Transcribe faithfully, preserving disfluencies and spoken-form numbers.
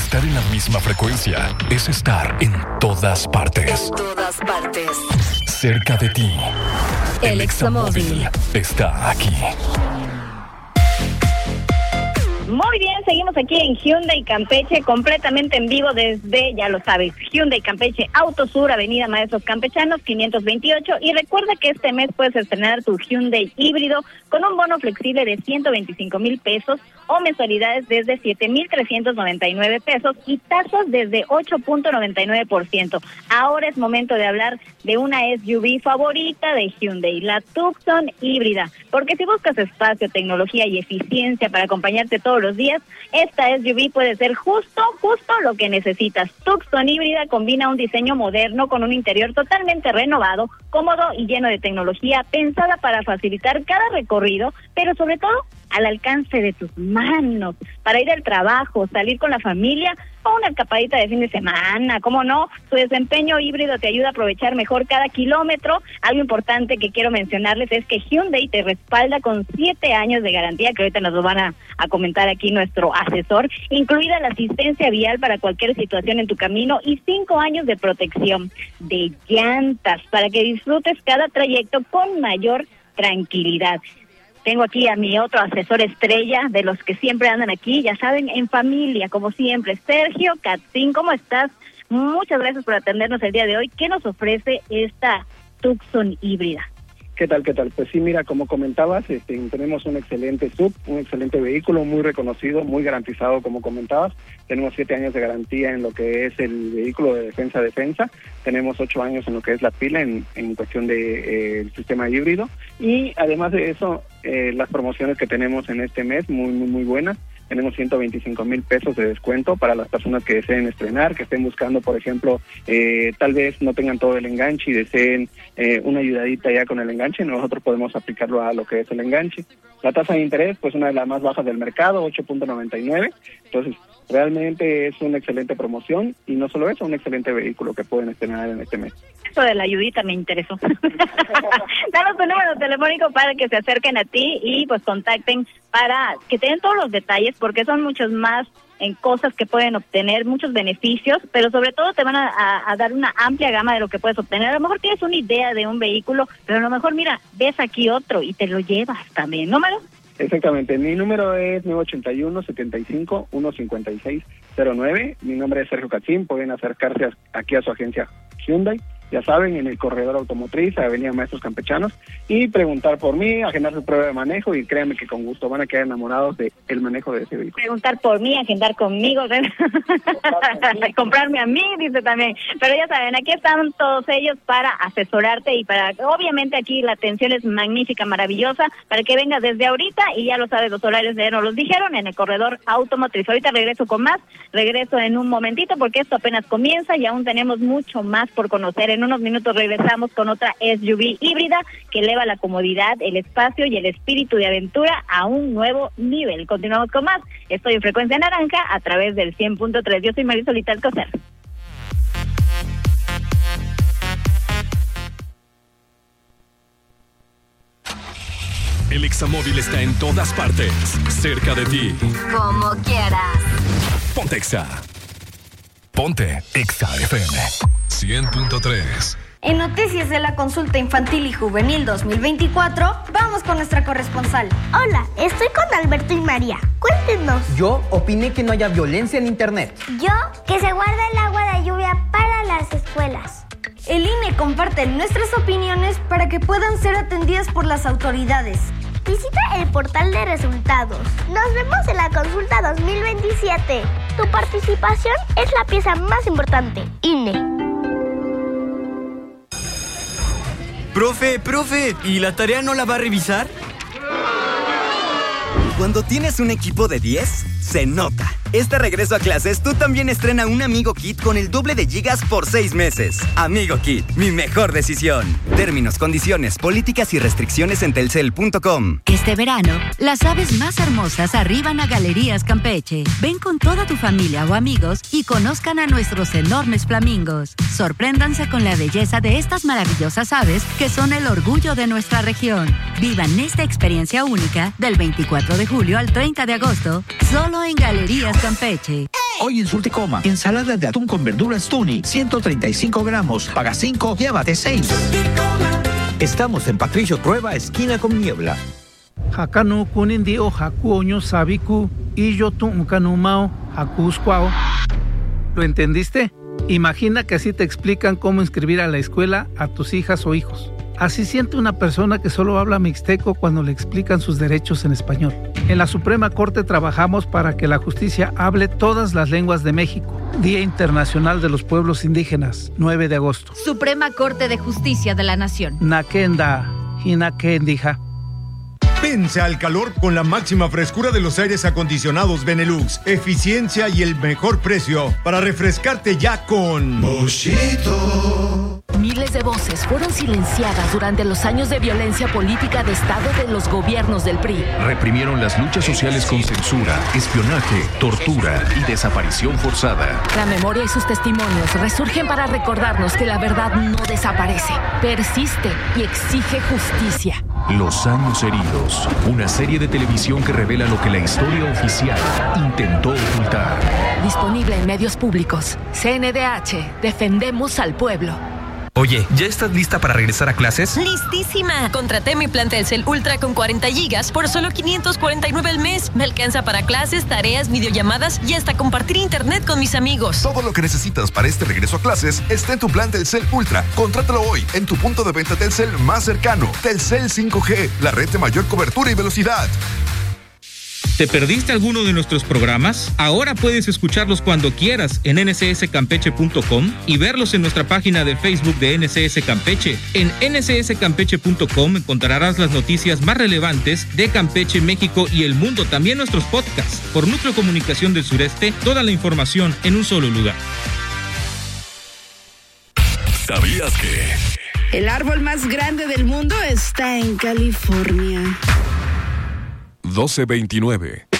Estar en la misma frecuencia es estar en todas partes. En todas partes. Cerca de ti. El Examóvil está aquí. Muy bien, seguimos aquí en Hyundai Campeche, completamente en vivo desde, ya lo sabes, Hyundai Campeche, Auto Sur, Avenida Maestros Campechanos, quinientos veintiocho. Y recuerda que este mes puedes estrenar tu Hyundai híbrido con un bono flexible de ciento veinticinco mil pesos o mensualidades desde siete mil trescientos noventa y nueve pesos y tasas desde ocho punto noventa y nueve por ciento. Ahora es momento de hablar de una S U V favorita de Hyundai, la Tucson híbrida, porque si buscas espacio, tecnología y eficiencia para acompañarte todos los días, esta S U V puede ser justo, justo lo que necesitas. Tucson híbrida combina un diseño moderno con un interior totalmente renovado, cómodo y lleno de tecnología, pensada para facilitar cada recorrido, pero sobre todo al alcance de tus manos, para ir al trabajo, salir con la familia o una escapadita de fin de semana. ¿Cómo no? Su desempeño híbrido te ayuda a aprovechar mejor cada kilómetro. Algo importante que quiero mencionarles es que Hyundai te respalda con siete años de garantía, que ahorita nos lo van a, a comentar aquí nuestro asesor, incluida la asistencia vial para cualquier situación en tu camino y cinco años de protección de llantas para que disfrutes cada trayecto con mayor tranquilidad. Tengo aquí a mi otro asesor estrella, de los que siempre andan aquí, ya saben, en familia, como siempre. Sergio Katzin, ¿cómo estás? Muchas gracias por atendernos el día de hoy. ¿Qué nos ofrece esta Tucson híbrida? ¿Qué tal, qué tal? Pues sí, mira, como comentabas, este, tenemos un excelente sub, un excelente vehículo, muy reconocido, muy garantizado, como comentabas. Tenemos siete años de garantía en lo que es el vehículo de defensa a defensa. Tenemos ocho años en lo que es la pila, en, en cuestión de eh, sistema híbrido. Y además de eso, eh, las promociones que tenemos en este mes, muy, muy, muy buenas. Tenemos ciento veinticinco mil pesos de descuento para las personas que deseen estrenar, que estén buscando, por ejemplo, eh, tal vez no tengan todo el enganche y deseen eh, una ayudadita ya con el enganche. Nosotros podemos aplicarlo a lo que es el enganche. La tasa de interés, pues una de las más bajas del mercado, ocho punto noventa y nueve. Entonces, realmente es una excelente promoción y no solo eso, un excelente vehículo que pueden estrenar en este mes. Eso de la ayudita me interesó. Danos tu número telefónico para que se acerquen a ti y pues contacten para que te den todos los detalles, porque son muchos más en cosas que pueden obtener, muchos beneficios, pero sobre todo te van a, a, a dar una amplia gama de lo que puedes obtener. A lo mejor tienes una idea de un vehículo, pero a lo mejor, mira, ves aquí otro y te lo llevas también, ¿no, Maro? Exactamente, mi número es nueve ocho uno, setenta y cinco, uno cincuenta y seis cero nueve. Mi nombre es Sergio Katzin, pueden acercarse a, aquí a su agencia Hyundai, ya saben, en el corredor automotriz, Avenida Maestros Campechanos, y preguntar por mí, agendar su prueba de manejo, y créanme que con gusto van a quedar enamorados de el manejo de ese vehículo. Preguntar por mí, agendar conmigo, comprarme a mí, dice también. Pero ya saben, aquí están todos ellos para asesorarte y para, obviamente aquí la atención es magnífica, maravillosa, para que vengas desde ahorita, y ya lo sabes, los horarios de nos los dijeron, en el corredor automotriz. Ahorita regreso con más, regreso en un momentito, porque esto apenas comienza y aún tenemos mucho más por conocer. En unos minutos regresamos con otra S U V híbrida que eleva la comodidad, el espacio y el espíritu de aventura a un nuevo nivel. Continuamos con más. Estoy en Frecuencia Naranja a través del cien punto tres. Yo soy Marisol Alcocer. El Examóvil está en todas partes, cerca de ti. Como quieras. Ponte Exa. Ponte Exa F M cien punto tres. En noticias de la consulta infantil y juvenil dos mil veinticuatro, vamos con nuestra corresponsal. Hola, estoy con Alberto y María. Cuéntenos. Yo opiné que no haya violencia en internet. Yo, que se guarda el agua de lluvia para las escuelas. El I N E comparte nuestras opiniones para que puedan ser atendidas por las autoridades. Visita el portal de resultados. Nos vemos en la consulta dos mil veintisiete. Tu participación es la pieza más importante. I N E. Profe, profe, ¿y la tarea no la va a revisar? Cuando tienes un equipo de diez, se nota. Este regreso a clases, tú también estrena un Amigo Kit con el doble de gigas por seis meses. Amigo Kit, mi mejor decisión. Términos, condiciones, políticas y restricciones en telcel punto com. Este verano, las aves más hermosas arriban a Galerías Campeche. Ven con toda tu familia o amigos y conozcan a nuestros enormes flamingos. Sorpréndanse con la belleza de estas maravillosas aves que son el orgullo de nuestra región. Vivan esta experiencia única del veinticuatro de julio al treinta de agosto, solo en Galerías Campeche. Hoy en Surticoma, ensalada de atún con verduras Tuni, ciento treinta y cinco gramos, paga cinco, llévate seis. Estamos en Patricio Trueba, esquina con Niebla. Hakanu kunindi o haku oño sabiku y yo tu unkanumao hakuskwao. ¿Lo entendiste? Imagina que así te explican cómo inscribir a la escuela a tus hijas o hijos. Así siente una persona que solo habla mixteco cuando le explican sus derechos en español. En la Suprema Corte trabajamos para que la justicia hable todas las lenguas de México. Día Internacional de los Pueblos Indígenas, nueve de agosto. Suprema Corte de Justicia de la Nación. Nakenda, Hinakendija. Vence al calor con la máxima frescura de los aires acondicionados Benelux, eficiencia y el mejor precio para refrescarte ya con Moschito. Miles de voces fueron silenciadas durante los años de violencia política de Estado de los gobiernos del P R I. Reprimieron las luchas sociales con censura, espionaje, tortura y desaparición forzada. La memoria y sus testimonios resurgen para recordarnos que la verdad no desaparece, persiste y exige justicia. Los años heridos, una serie de televisión que revela lo que la historia oficial intentó ocultar. Disponible en medios públicos. C N D H, defendemos al pueblo. Oye, ¿ya estás lista para regresar a clases? ¡Listísima! Contraté mi plan Telcel Ultra con cuarenta gigas por solo quinientos cuarenta y nueve al mes. Me alcanza para clases, tareas, videollamadas y hasta compartir internet con mis amigos. Todo lo que necesitas para este regreso a clases está en tu plan Telcel Ultra. Contrátalo hoy en tu punto de venta Telcel más cercano. Telcel cinco G, la red de mayor cobertura y velocidad. ¿Te perdiste alguno de nuestros programas? Ahora puedes escucharlos cuando quieras en ene ce ese campeche punto com y verlos en nuestra página de Facebook de N C S Campeche. En ene ce ese campeche punto com encontrarás las noticias más relevantes de Campeche, México y el mundo. También nuestros podcasts. Por Núcleo Comunicación del Sureste, toda la información en un solo lugar. ¿Sabías que? El árbol más grande del mundo está en California. doce veintinueve